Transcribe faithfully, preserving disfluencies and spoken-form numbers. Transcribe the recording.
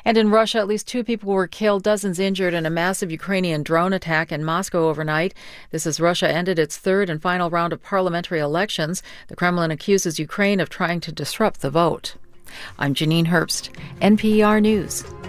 And in Russia, at least two people were killed, dozens injured in a massive Ukrainian drone attack in Moscow overnight. This as Russia ended its third and final round of parliamentary elections. The Kremlin accuses Ukraine of trying to disrupt the vote. I'm Janine Herbst, N P R News.